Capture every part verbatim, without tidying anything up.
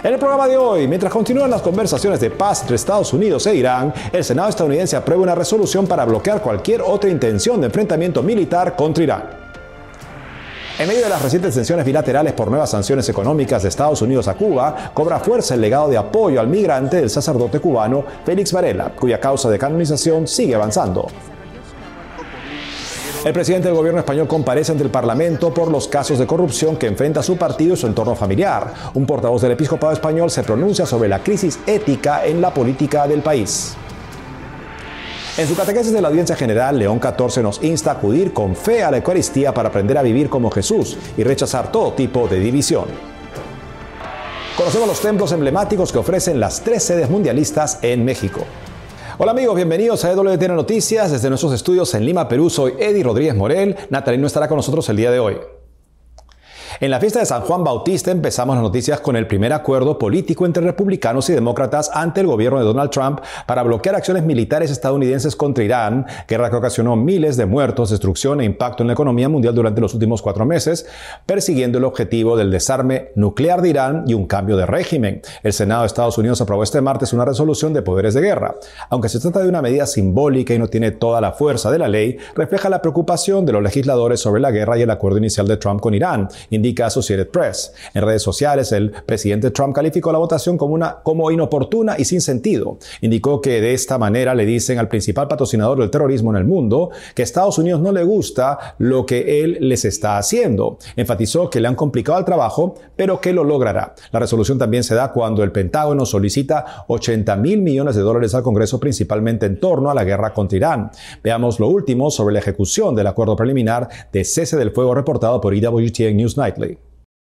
En el programa de hoy, mientras continúan las conversaciones de paz entre Estados Unidos e Irán, el Senado estadounidense aprueba una resolución para bloquear cualquier otra intención de enfrentamiento militar contra Irán. En medio de las recientes tensiones bilaterales por nuevas sanciones económicas de Estados Unidos a Cuba, cobra fuerza el legado de apoyo al migrante del sacerdote cubano Félix Varela, cuya causa de canonización sigue avanzando. El presidente del gobierno español comparece ante el Parlamento por los casos de corrupción que enfrenta su partido y su entorno familiar. Un portavoz del episcopado español se pronuncia sobre la crisis ética en la política del país. En su catequesis de la Audiencia General, León catorce nos insta a acudir con fe a la Eucaristía para aprender a vivir como Jesús y rechazar todo tipo de división. Conocemos los templos emblemáticos que ofrecen las tres sedes mundialistas en México. Hola amigos, bienvenidos a E W T N Noticias desde nuestros estudios en Lima, Perú. Soy Eddie Rodríguez Morel. Natalí no estará con nosotros el día de hoy. En la fiesta de San Juan Bautista empezamos las noticias con el primer acuerdo político entre republicanos y demócratas ante el gobierno de Donald Trump para bloquear acciones militares estadounidenses contra Irán, guerra que ocasionó miles de muertos, destrucción e impacto en la economía mundial durante los últimos cuatro meses, persiguiendo el objetivo del desarme nuclear de Irán y un cambio de régimen. El Senado de Estados Unidos aprobó este martes una resolución de poderes de guerra. Aunque se trata de una medida simbólica y no tiene toda la fuerza de la ley, refleja la preocupación de los legisladores sobre la guerra y el acuerdo inicial de Trump con Irán, indica Associated Press. En redes sociales, el presidente Trump calificó la votación como, una, como inoportuna y sin sentido. Indicó que de esta manera le dicen al principal patrocinador del terrorismo en el mundo que a Estados Unidos no le gusta lo que él les está haciendo. Enfatizó que le han complicado el trabajo, pero que lo logrará. La resolución también se da cuando el Pentágono solicita ochenta mil millones de dólares al Congreso, principalmente en torno a la guerra contra Irán. Veamos lo último sobre la ejecución del acuerdo preliminar de cese del fuego reportado por E W T N News Nightly.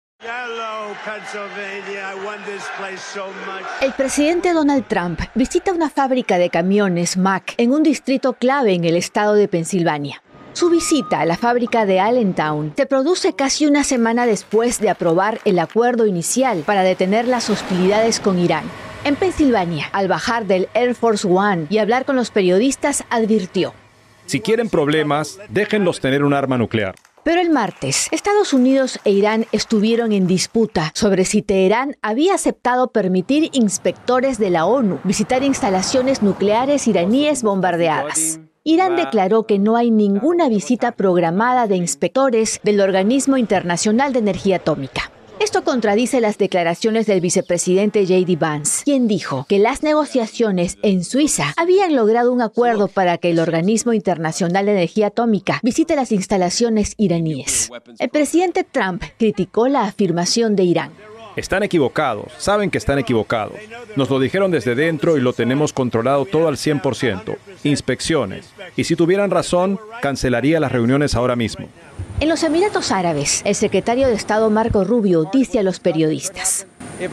El presidente Donald Trump visita una fábrica de camiones Mack en un distrito clave en el estado de Pensilvania. Su visita a la fábrica de Allentown se produce casi una semana después de aprobar el acuerdo inicial para detener las hostilidades con Irán. En Pensilvania, al bajar del Air Force One y hablar con los periodistas, advirtió: si quieren problemas, déjenlos tener un arma nuclear. Pero el martes, Estados Unidos e Irán estuvieron en disputa sobre si Teherán había aceptado permitir inspectores de la ONU visitar instalaciones nucleares iraníes bombardeadas. Irán declaró que no hay ninguna visita programada de inspectores del Organismo Internacional de Energía Atómica. Esto contradice las declaraciones del vicepresidente J D Vance, quien dijo que las negociaciones en Suiza habían logrado un acuerdo para que el Organismo Internacional de Energía Atómica visite las instalaciones iraníes. El presidente Trump criticó la afirmación de Irán. Están equivocados, saben que están equivocados. Nos lo dijeron desde dentro y lo tenemos controlado todo al cien por ciento. Inspecciones. Y si tuvieran razón, cancelaría las reuniones ahora mismo. En los Emiratos Árabes, el secretario de Estado Marco Rubio dice a los periodistas: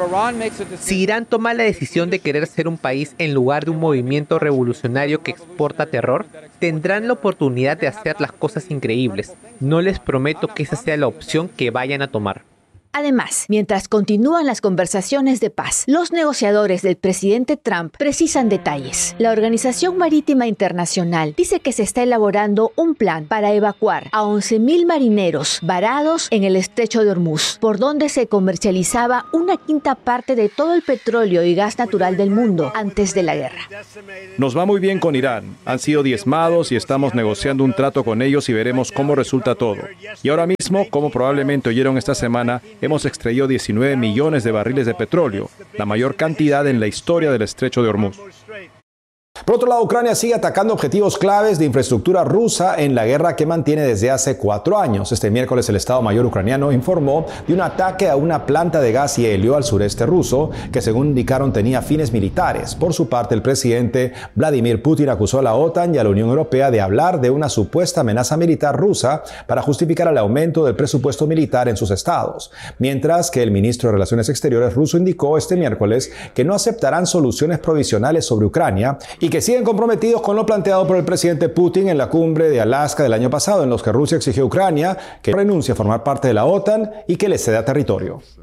si Irán toma la decisión de querer ser un país en lugar de un movimiento revolucionario que exporta terror, tendrán la oportunidad de hacer las cosas increíbles. No les prometo que esa sea la opción que vayan a tomar. Además, mientras continúan las conversaciones de paz, los negociadores del presidente Trump precisan detalles. La Organización Marítima Internacional dice que se está elaborando un plan para evacuar a once mil marineros varados en el estrecho de Hormuz, por donde se comercializaba una quinta parte de todo el petróleo y gas natural del mundo antes de la guerra. Nos va muy bien con Irán. Han sido diezmados y estamos negociando un trato con ellos y veremos cómo resulta todo. Y ahora mismo, como probablemente oyeron esta semana, hemos extraído diecinueve millones de barriles de petróleo, la mayor cantidad en la historia del estrecho de Hormuz. Por otro lado, Ucrania sigue atacando objetivos claves de infraestructura rusa en la guerra que mantiene desde hace cuatro años. Este miércoles el Estado Mayor ucraniano informó de un ataque a una planta de gas y helio al sureste ruso que, según indicaron, tenía fines militares. Por su parte, el presidente Vladimir Putin acusó a la OTAN y a la Unión Europea de hablar de una supuesta amenaza militar rusa para justificar el aumento del presupuesto militar en sus estados. Mientras que el ministro de Relaciones Exteriores ruso indicó este miércoles que no aceptarán soluciones provisionales sobre Ucrania y que siguen comprometidos con lo planteado por el presidente Putin en la cumbre de Alaska del año pasado, en los que Rusia exigió a Ucrania que renuncie a formar parte de la OTAN y que le ceda territorio.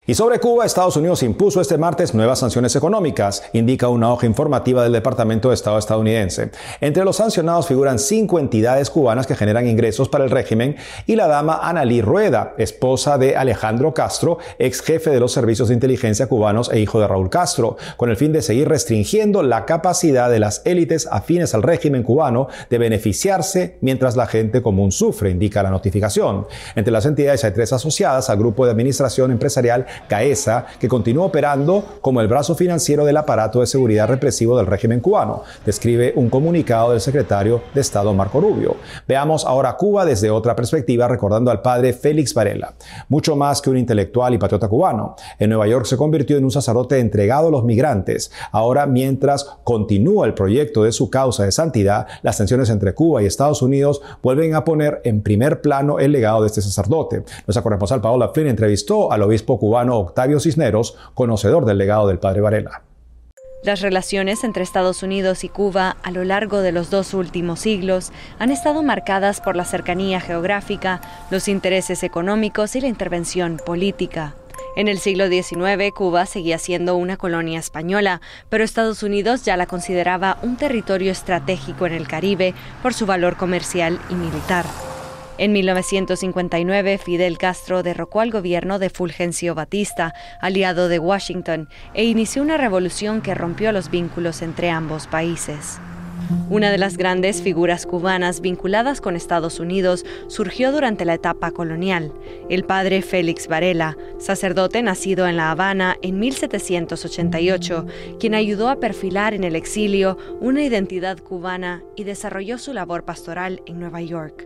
Y sobre Cuba, Estados Unidos impuso este martes nuevas sanciones económicas, indica una hoja informativa del Departamento de Estado estadounidense. Entre los sancionados figuran cinco entidades cubanas que generan ingresos para el régimen y la dama Analí Rueda, esposa de Alejandro Castro, ex jefe de los servicios de inteligencia cubanos e hijo de Raúl Castro, con el fin de seguir restringiendo la capacidad de las élites afines al régimen cubano de beneficiarse mientras la gente común sufre, indica la notificación. Entre las entidades hay tres asociadas al Grupo de Administración Empresarial CAESA, que continúa operando como el brazo financiero del aparato de seguridad represivo del régimen cubano, describe un comunicado del secretario de Estado Marco Rubio. Veamos ahora Cuba desde otra perspectiva, recordando al padre Félix Varela. Mucho más que un intelectual y patriota cubano, en Nueva York se convirtió en un sacerdote entregado a los migrantes. Ahora, mientras continúa el proyecto de su causa de santidad, las tensiones entre Cuba y Estados Unidos vuelven a poner en primer plano el legado de este sacerdote. Nuestra corresponsal Paola Flynn entrevistó al obispo cubano Octavio Cisneros, conocedor del legado del padre Varela. Las relaciones entre Estados Unidos y Cuba a lo largo de los dos últimos siglos han estado marcadas por la cercanía geográfica, los intereses económicos y la intervención política. En el siglo diecinueve, Cuba seguía siendo una colonia española, pero Estados Unidos ya la consideraba un territorio estratégico en el Caribe por su valor comercial y militar. En mil novecientos cincuenta y nueve, Fidel Castro derrocó al gobierno de Fulgencio Batista, aliado de Washington, e inició una revolución que rompió los vínculos entre ambos países. Una de las grandes figuras cubanas vinculadas con Estados Unidos surgió durante la etapa colonial, el padre Félix Varela, sacerdote nacido en La Habana en mil setecientos ochenta y ocho, quien ayudó a perfilar en el exilio una identidad cubana y desarrolló su labor pastoral en Nueva York.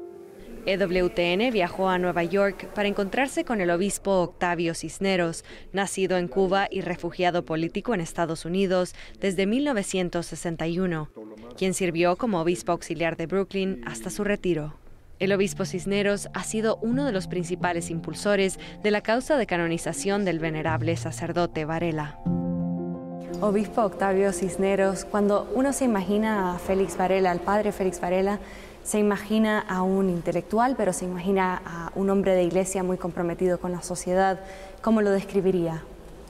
E W T N viajó a Nueva York para encontrarse con el obispo Octavio Cisneros, nacido en Cuba y refugiado político en Estados Unidos desde mil novecientos sesenta y uno, quien sirvió como obispo auxiliar de Brooklyn hasta su retiro. El obispo Cisneros ha sido uno de los principales impulsores de la causa de canonización del venerable sacerdote Varela. Obispo Octavio Cisneros, cuando uno se imagina a Félix Varela, al padre Félix Varela, se imagina a un intelectual, pero se imagina a un hombre de iglesia muy comprometido con la sociedad. ¿Cómo lo describiría?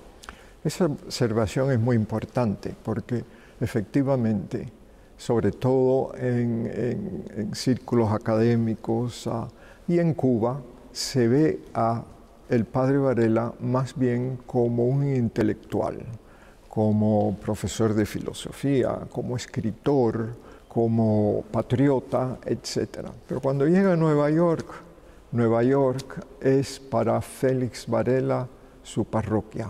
Esa observación es muy importante porque efectivamente, sobre todo en, en, en círculos académicos uh, y en Cuba, se ve a el padre Varela más bien como un intelectual, como profesor de filosofía, como escritor, como patriota, etcétera. Pero cuando llega a Nueva York, Nueva York es para Félix Varela su parroquia.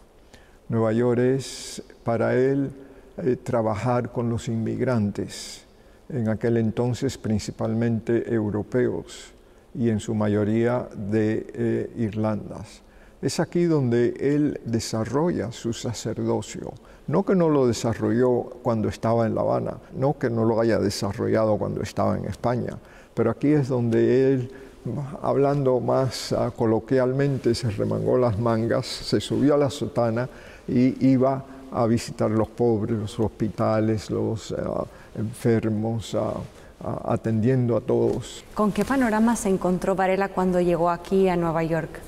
Nueva York es para él eh, trabajar con los inmigrantes, en aquel entonces principalmente europeos y en su mayoría de eh, Irlandas. Es aquí donde él desarrolla su sacerdocio. No que no lo desarrolló cuando estaba en La Habana, no que no lo haya desarrollado cuando estaba en España, pero aquí es donde él, hablando más uh, coloquialmente, se remangó las mangas, se subió a la sotana y iba a visitar los pobres, los hospitales, los uh, enfermos, uh, uh, atendiendo a todos. ¿Con qué panorama se encontró Varela cuando llegó aquí a Nueva York?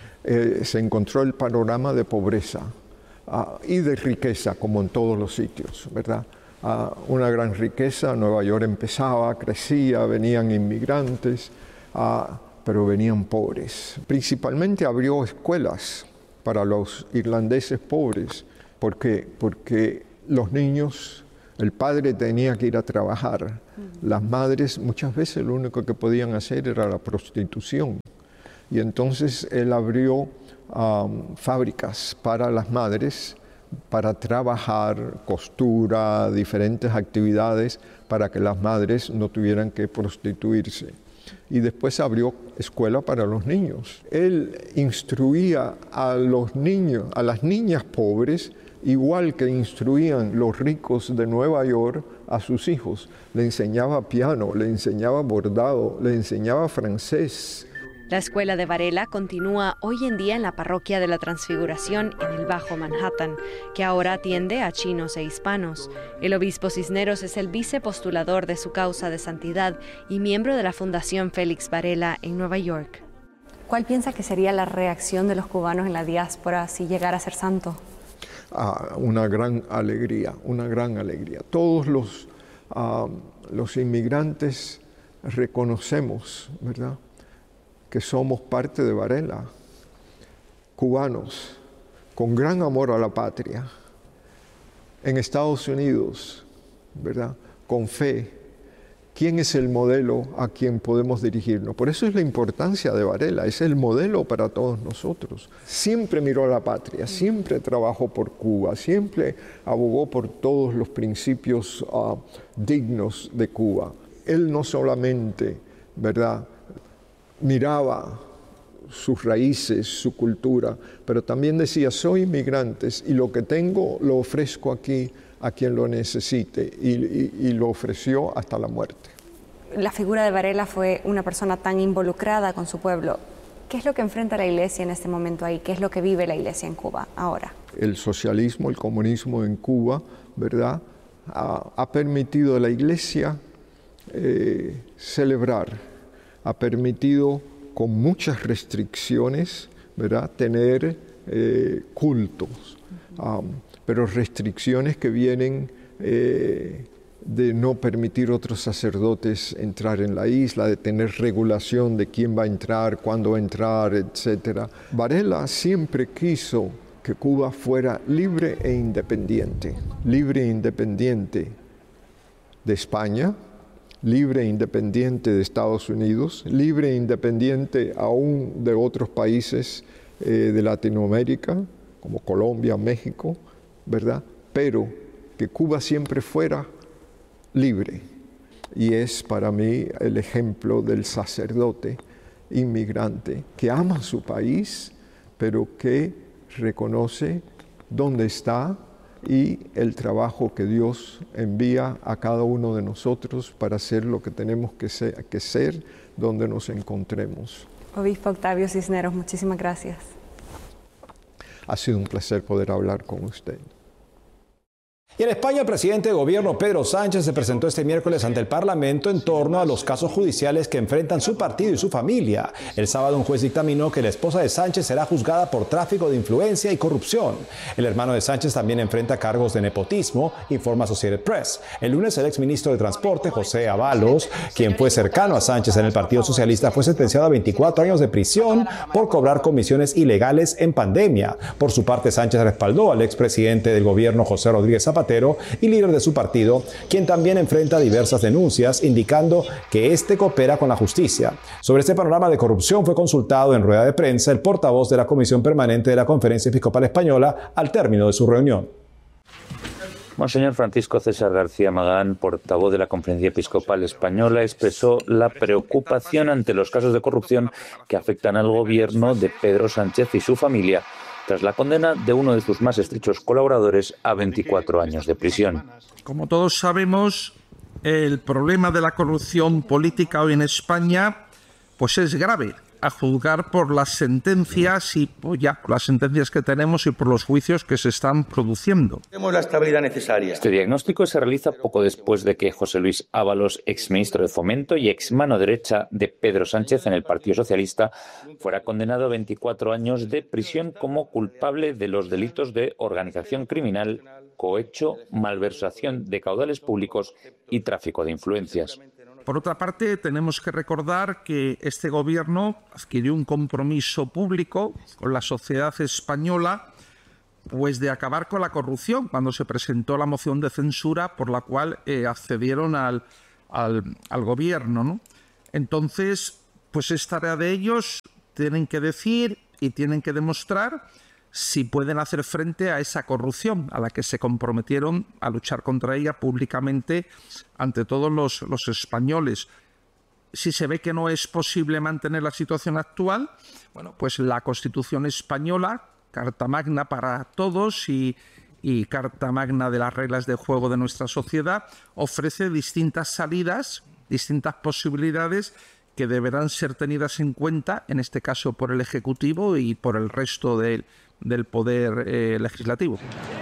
Eh, se encontró el panorama de pobreza uh, y de riqueza, como en todos los sitios, ¿verdad? Uh, una gran riqueza, Nueva York empezaba, crecía, venían inmigrantes, uh, pero venían pobres. Principalmente abrió escuelas para los irlandeses pobres. ¿Por qué? Porque los niños, el padre tenía que ir a trabajar. Las madres muchas veces lo único que podían hacer era la prostitución. Y entonces él abrió um, fábricas para las madres para trabajar, costura, diferentes actividades para que las madres no tuvieran que prostituirse. Y después abrió escuela para los niños. Él instruía a los niños, a las niñas pobres, igual que instruían los ricos de Nueva York a sus hijos. Le enseñaba piano, le enseñaba bordado, le enseñaba francés. La escuela de Varela continúa hoy en día en la parroquia de la Transfiguración en el Bajo Manhattan, que ahora atiende a chinos e hispanos. El obispo Cisneros es el vicepostulador de su causa de santidad y miembro de la Fundación Félix Varela en Nueva York. ¿Cuál piensa que sería la reacción de los cubanos en la diáspora si llegara a ser santo? Ah, una gran alegría, una gran alegría. Todos los, uh, los inmigrantes reconocemos, ¿verdad?, que somos parte de Varela, cubanos, con gran amor a la patria, en Estados Unidos, ¿verdad?, con fe. ¿Quién es el modelo a quien podemos dirigirnos? Por eso es la importancia de Varela, es el modelo para todos nosotros. Siempre miró a la patria, siempre trabajó por Cuba, siempre abogó por todos los principios uh, dignos de Cuba. Él no solamente, ¿verdad?, miraba sus raíces, su cultura, pero también decía, soy inmigrante y lo que tengo lo ofrezco aquí a quien lo necesite, y, y, y lo ofreció hasta la muerte. La figura de Varela fue una persona tan involucrada con su pueblo. ¿Qué es lo que enfrenta la Iglesia en este momento ahí? ¿Qué es lo que vive la Iglesia en Cuba ahora? El socialismo, el comunismo en Cuba, ¿verdad?, ha, ha permitido a la Iglesia eh, celebrar, ha permitido con muchas restricciones, ¿verdad?, tener eh, cultos. Um, pero restricciones que vienen eh, de no permitir otros sacerdotes entrar en la isla, de tener regulación de quién va a entrar, cuándo va a entrar, etcétera. Varela siempre quiso que Cuba fuera libre e independiente, libre e independiente de España, libre e independiente de Estados Unidos, libre e independiente aún de otros países eh, de Latinoamérica, como Colombia, México, ¿verdad? Pero que Cuba siempre fuera libre. Y es para mí el ejemplo del sacerdote inmigrante que ama su país, pero que reconoce dónde está y el trabajo que Dios envía a cada uno de nosotros para hacer lo que tenemos que ser, que ser donde nos encontremos. Obispo Octavio Cisneros, muchísimas gracias. Ha sido un placer poder hablar con usted. Y en España, el presidente de gobierno Pedro Sánchez se presentó este miércoles ante el Parlamento en torno a los casos judiciales que enfrentan su partido y su familia. El sábado, un juez dictaminó que la esposa de Sánchez será juzgada por tráfico de influencia y corrupción. El hermano de Sánchez también enfrenta cargos de nepotismo, informa Associated Press. El lunes, el exministro de Transporte, José Ábalos, quien fue cercano a Sánchez en el Partido Socialista, fue sentenciado a veinticuatro años de prisión por cobrar comisiones ilegales en pandemia. Por su parte, Sánchez respaldó al expresidente del gobierno, José Rodríguez Zapatero, y líder de su partido, quien también enfrenta diversas denuncias, indicando que este coopera con la justicia. Sobre este panorama de corrupción fue consultado en rueda de prensa el portavoz de la Comisión Permanente de la Conferencia Episcopal Española al término de su reunión. Monseñor Francisco César García Magán, portavoz de la Conferencia Episcopal Española, expresó la preocupación ante los casos de corrupción que afectan al gobierno de Pedro Sánchez y su familia, tras la condena de uno de sus más estrechos colaboradores a veinticuatro años de prisión. Como todos sabemos, el problema de la corrupción política hoy en España pues es grave, a juzgar por las sentencias y pues ya, por las sentencias que tenemos y por los juicios que se están produciendo. Tenemos la estabilidad necesaria. Este diagnóstico se realiza poco después de que José Luis Ábalos, exministro de Fomento y ex mano derecha de Pedro Sánchez en el Partido Socialista, fuera condenado a veinticuatro años de prisión como culpable de los delitos de organización criminal, cohecho, malversación de caudales públicos y tráfico de influencias. Por otra parte, tenemos que recordar que este gobierno adquirió un compromiso público con la sociedad española pues de acabar con la corrupción cuando se presentó la moción de censura por la cual eh, accedieron al, al, al gobierno, ¿no? Entonces, pues es tarea de ellos, tienen que decir y tienen que demostrar si pueden hacer frente a esa corrupción a la que se comprometieron a luchar contra ella públicamente ante todos los, los españoles. Si se ve que no es posible mantener la situación actual, bueno, pues la Constitución española, Carta Magna para todos y, y Carta Magna de las reglas de juego de nuestra sociedad, ofrece distintas salidas, distintas posibilidades que deberán ser tenidas en cuenta, en este caso por el Ejecutivo y por el resto de, del Poder eh, Legislativo.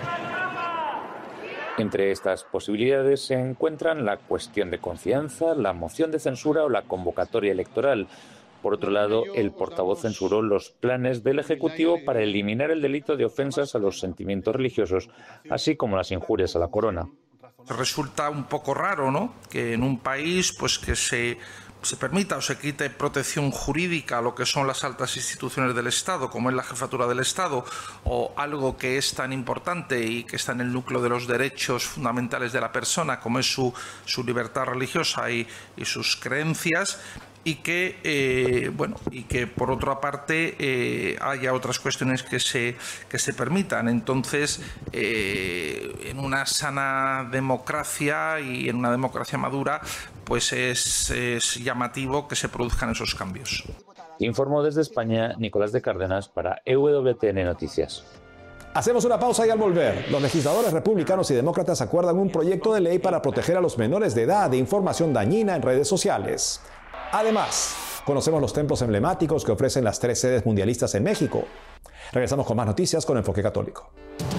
Entre estas posibilidades se encuentran la cuestión de confianza, la moción de censura o la convocatoria electoral. Por otro lado, el portavoz censuró los planes del Ejecutivo para eliminar el delito de ofensas a los sentimientos religiosos, así como las injurias a la corona. Resulta un poco raro, ¿no?, que en un país pues que se, se permita o se quite protección jurídica a lo que son las altas instituciones del Estado, como es la jefatura del Estado, o algo que es tan importante y que está en el núcleo de los derechos fundamentales de la persona, como es su, su libertad religiosa y, y sus creencias, y que eh, bueno y que por otra parte eh, haya otras cuestiones que se que se permitan. Entonces, eh, en una sana democracia y en una democracia madura, pues es, es llamativo que se produzcan esos cambios. Informó desde España Nicolás de Cárdenas para E W T N Noticias. Hacemos una pausa y al volver, los legisladores republicanos y demócratas acuerdan un proyecto de ley para proteger a los menores de edad de información dañina en redes sociales. Además, conocemos los templos emblemáticos que ofrecen las tres sedes mundialistas en México. Regresamos con más noticias con Enfoque Católico.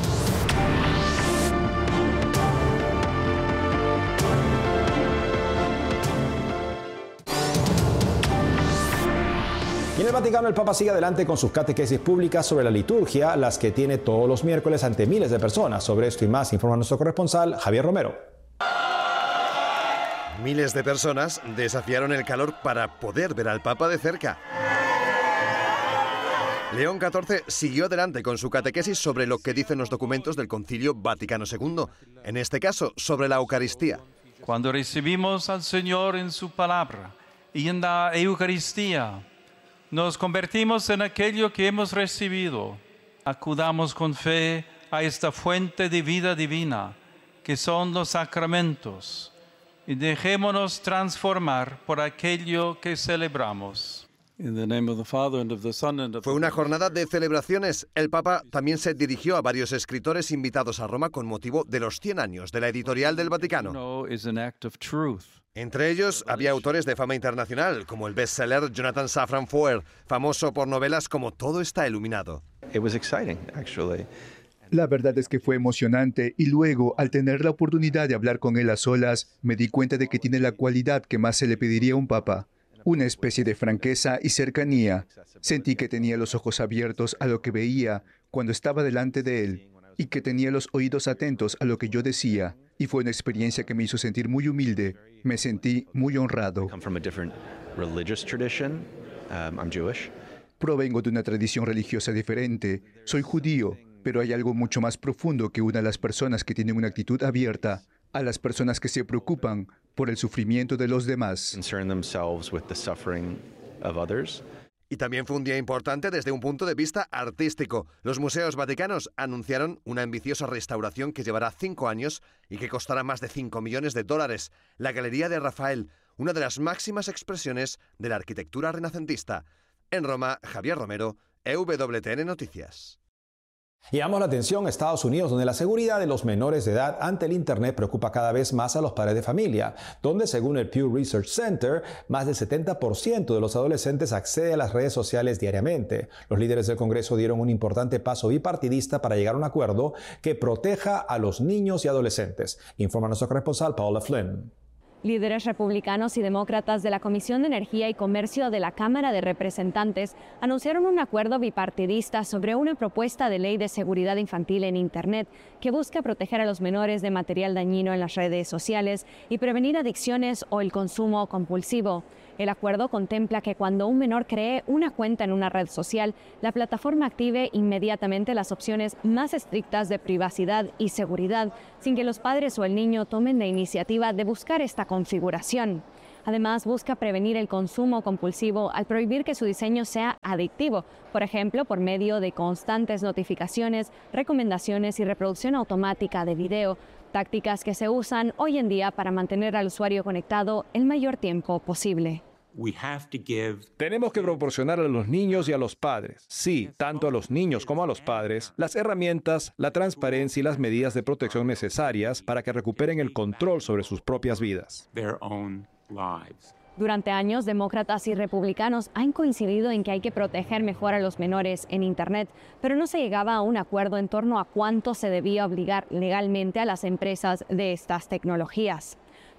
Y en el Vaticano el Papa sigue adelante con sus catequesis públicas sobre la liturgia, las que tiene todos los miércoles ante miles de personas. Sobre esto y más informa nuestro corresponsal Javier Romero. Miles de personas desafiaron el calor para poder ver al Papa de cerca. León catorce siguió adelante con su catequesis sobre lo que dicen los documentos del Concilio Vaticano segundo, en este caso sobre la Eucaristía. Cuando recibimos al Señor en su palabra y en la Eucaristía, nos convertimos en aquello que hemos recibido. Acudamos con fe a esta fuente de vida divina, que son los sacramentos, y dejémonos transformar por aquello que celebramos. Fue una jornada de celebraciones. El Papa también se dirigió a varios escritores invitados a Roma con motivo de los cien años de la editorial del Vaticano. Entre ellos había autores de fama internacional, como el bestseller Jonathan Safran Foer, famoso por novelas como Todo está iluminado. La verdad es que fue emocionante y luego, al tener la oportunidad de hablar con él a solas, me di cuenta de que tiene la cualidad que más se le pediría a un papa. Una especie de franqueza y cercanía. Sentí que tenía los ojos abiertos a lo que veía cuando estaba delante de él y que tenía los oídos atentos a lo que yo decía. Y fue una experiencia que me hizo sentir muy humilde. Me sentí muy honrado. Provengo de una tradición religiosa diferente. Soy judío, pero hay algo mucho más profundo que une a las personas que tienen una actitud abierta, a las personas que se preocupan por el sufrimiento de los demás. Y también fue un día importante desde un punto de vista artístico. Los museos vaticanos anunciaron una ambiciosa restauración que llevará cinco años y que costará más de cinco millones de dólares. La Galería de Rafael, una de las máximas expresiones de la arquitectura renacentista. En Roma, Javier Romero, E W T N Noticias. Y llamamos la atención a Estados Unidos, donde la seguridad de los menores de edad ante el Internet preocupa cada vez más a los padres de familia, donde según el Pew Research Center, más del setenta por ciento de los adolescentes accede a las redes sociales diariamente. Los líderes del Congreso dieron un importante paso bipartidista para llegar a un acuerdo que proteja a los niños y adolescentes. Informa nuestro corresponsal Paula Flynn. Líderes republicanos y demócratas de la Comisión de Energía y Comercio de la Cámara de Representantes anunciaron un acuerdo bipartidista sobre una propuesta de ley de seguridad infantil en Internet que busca proteger a los menores de material dañino en las redes sociales y prevenir adicciones o el consumo compulsivo. El acuerdo contempla que cuando un menor cree una cuenta en una red social, la plataforma active inmediatamente las opciones más estrictas de privacidad y seguridad, sin que los padres o el niño tomen la iniciativa de buscar esta configuración. Además, busca prevenir el consumo compulsivo al prohibir que su diseño sea adictivo, por ejemplo, por medio de constantes notificaciones, recomendaciones y reproducción automática de video, tácticas que se usan hoy en día para mantener al usuario conectado el mayor tiempo posible. Tenemos que proporcionar a los niños y a los padres, sí, tanto a los niños como a los padres, las herramientas, la transparencia y las medidas de protección necesarias para que recuperen el control sobre sus propias vidas. Durante años, demócratas y republicanos han coincidido en que hay que proteger mejor a los menores en Internet, pero no se llegaba a un acuerdo en torno a cuánto se debía obligar legalmente a las empresas de estas tecnologías.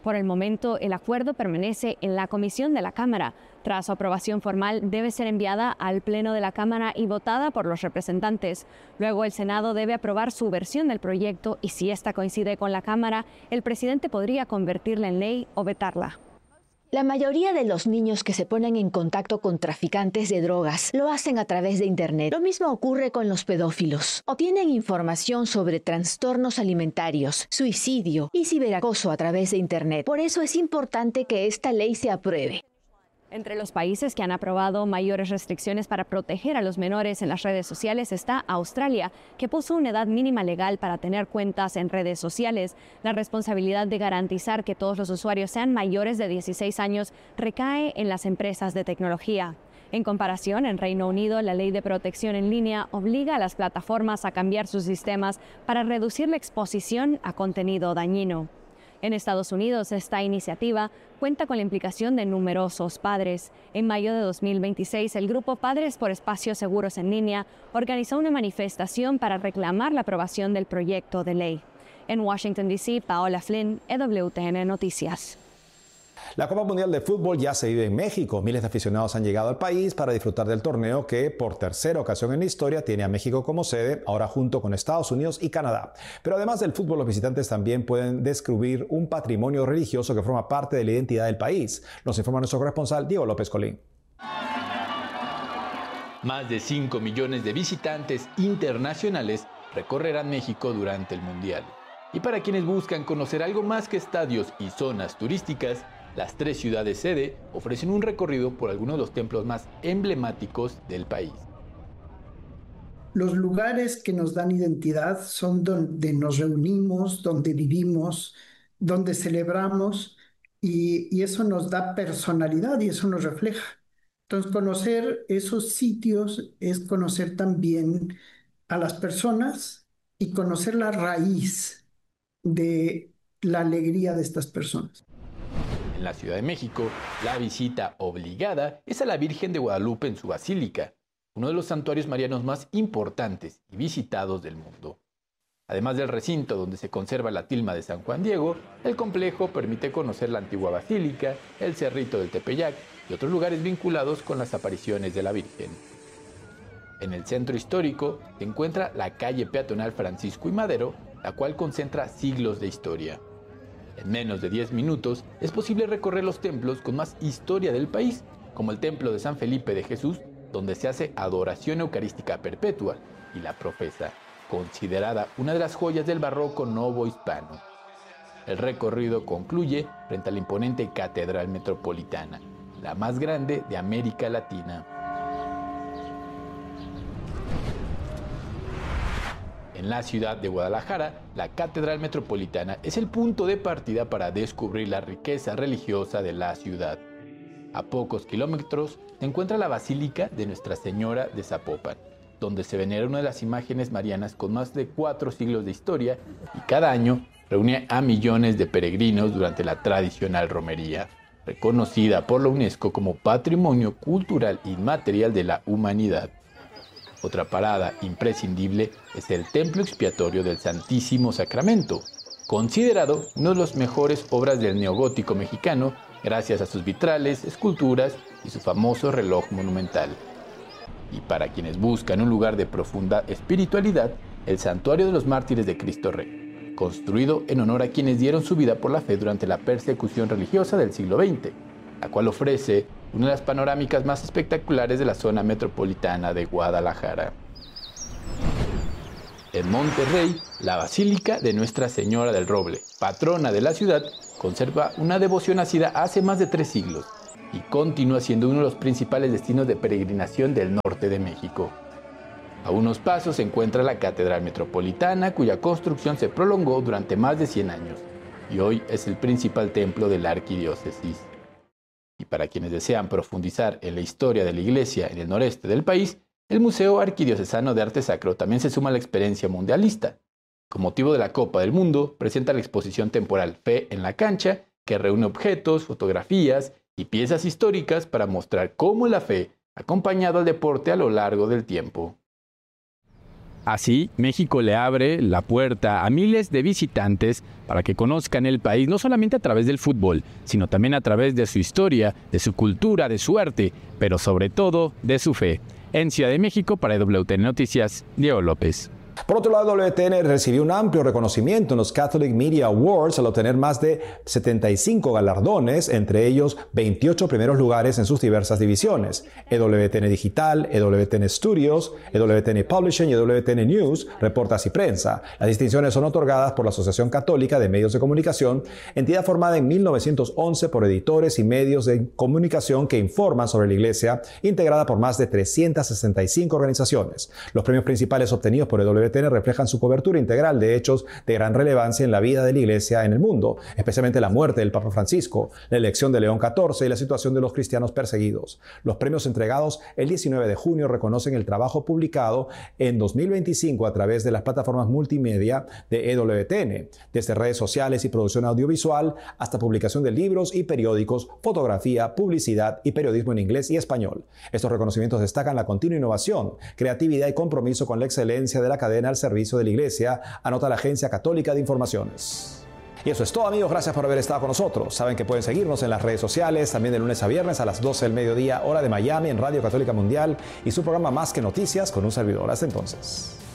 Por el momento, el acuerdo permanece en la comisión de la Cámara. Tras su aprobación formal, debe ser enviada al Pleno de la Cámara y votada por los representantes. Luego, el Senado debe aprobar su versión del proyecto y si esta coincide con la Cámara, el presidente podría convertirla en ley o vetarla. La mayoría de los niños que se ponen en contacto con traficantes de drogas lo hacen a través de Internet. Lo mismo ocurre con los pedófilos. Obtienen información sobre trastornos alimentarios, suicidio y ciberacoso a través de Internet. Por eso es importante que esta ley se apruebe. Entre los países que han aprobado mayores restricciones para proteger a los menores en las redes sociales está Australia, que puso una edad mínima legal para tener cuentas en redes sociales. La responsabilidad de garantizar que todos los usuarios sean mayores de dieciséis años recae en las empresas de tecnología. En comparación, en Reino Unido, la ley de protección en línea obliga a las plataformas a cambiar sus sistemas para reducir la exposición a contenido dañino. En Estados Unidos, esta iniciativa cuenta con la implicación de numerosos padres. En mayo de dos mil veintiséis, el grupo Padres por Espacios Seguros en Línea organizó una manifestación para reclamar la aprobación del proyecto de ley. En Washington, D C, Paola Flynn, E W T N Noticias. La Copa Mundial de Fútbol ya se vive en México. Miles de aficionados han llegado al país para disfrutar del torneo que, por tercera ocasión en la historia, tiene a México como sede, ahora junto con Estados Unidos y Canadá. Pero además del fútbol, los visitantes también pueden descubrir un patrimonio religioso que forma parte de la identidad del país. Nos informa nuestro corresponsal Diego López Colín. Más de cinco millones de visitantes internacionales recorrerán México durante el Mundial. Y para quienes buscan conocer algo más que estadios y zonas turísticas, las tres ciudades sede ofrecen un recorrido por algunos de los templos más emblemáticos del país. Los lugares que nos dan identidad son donde nos reunimos, donde vivimos, donde celebramos y, y eso nos da personalidad y eso nos refleja. Entonces, conocer esos sitios es conocer también a las personas y conocer la raíz de la alegría de estas personas. En la Ciudad de México, la visita obligada es a la Virgen de Guadalupe en su basílica, uno de los santuarios marianos más importantes y visitados del mundo. Además del recinto donde se conserva la tilma de San Juan Diego, el complejo permite conocer la antigua basílica, el Cerrito del Tepeyac y otros lugares vinculados con las apariciones de la Virgen. En el centro histórico se encuentra la calle peatonal Francisco y Madero, la cual concentra siglos de historia. En menos de diez minutos es posible recorrer los templos con más historia del país, como el Templo de San Felipe de Jesús, donde se hace adoración eucarística perpetua, y la Profesa, considerada una de las joyas del barroco novohispano. El recorrido concluye frente a la imponente Catedral Metropolitana, la más grande de América Latina. En la ciudad de Guadalajara, la Catedral Metropolitana es el punto de partida para descubrir la riqueza religiosa de la ciudad. A pocos kilómetros se encuentra la Basílica de Nuestra Señora de Zapopan, donde se venera una de las imágenes marianas con más de cuatro siglos de historia y cada año reúne a millones de peregrinos durante la tradicional romería, reconocida por la UNESCO como Patrimonio Cultural Inmaterial de la Humanidad. Otra parada imprescindible es el Templo Expiatorio del Santísimo Sacramento, considerado una de las mejores obras del neogótico mexicano gracias a sus vitrales, esculturas y su famoso reloj monumental. Y para quienes buscan un lugar de profunda espiritualidad, el Santuario de los Mártires de Cristo Rey, construido en honor a quienes dieron su vida por la fe durante la persecución religiosa del siglo veinte, la cual ofrece una de las panorámicas más espectaculares de la zona metropolitana de Guadalajara. En Monterrey, la Basílica de Nuestra Señora del Roble, patrona de la ciudad, conserva una devoción nacida hace más de tres siglos y continúa siendo uno de los principales destinos de peregrinación del norte de México. A unos pasos se encuentra la Catedral Metropolitana, cuya construcción se prolongó durante más de cien años y hoy es el principal templo de la arquidiócesis. Y para quienes desean profundizar en la historia de la Iglesia en el noreste del país, el Museo Arquidiocesano de Arte Sacro también se suma a la experiencia mundialista. Con motivo de la Copa del Mundo, presenta la exposición temporal Fe en la Cancha, que reúne objetos, fotografías y piezas históricas para mostrar cómo la fe ha acompañado al deporte a lo largo del tiempo. Así, México le abre la puerta a miles de visitantes para que conozcan el país, no solamente a través del fútbol, sino también a través de su historia, de su cultura, de su arte, pero sobre todo de su fe. En Ciudad de México, para W T N Noticias, Diego López. Por otro lado, W T N recibió un amplio reconocimiento en los Catholic Media Awards al obtener más de setenta y cinco galardones, entre ellos veintiocho primeros lugares en sus diversas divisiones: E W T N Digital, E W T N Studios, E W T N Publishing y E W T N News, Reportas y Prensa. Las distinciones son otorgadas por la Asociación Católica de Medios de Comunicación, entidad formada en mil novecientos once por editores y medios de comunicación que informan sobre la Iglesia, integrada por más de trescientas sesenta y cinco organizaciones. Los premios principales obtenidos por E W T N reflejan su cobertura integral de hechos de gran relevancia en la vida de la Iglesia en el mundo, especialmente la muerte del Papa Francisco, la elección de León catorce y la situación de los cristianos perseguidos. Los premios entregados el diecinueve de junio reconocen el trabajo publicado en dos mil veinticinco a través de las plataformas multimedia de E W T N, desde redes sociales y producción audiovisual hasta publicación de libros y periódicos, fotografía, publicidad y periodismo en inglés y español. Estos reconocimientos destacan la continua innovación, creatividad y compromiso con la excelencia de la cadena al servicio de la Iglesia, anota la Agencia Católica de Informaciones. Y eso es todo, amigos. Gracias por haber estado con nosotros. Saben que pueden seguirnos en las redes sociales, también de lunes a viernes a las doce del mediodía, hora de Miami, en Radio Católica Mundial, y su programa Más que Noticias con un servidor. Hasta entonces.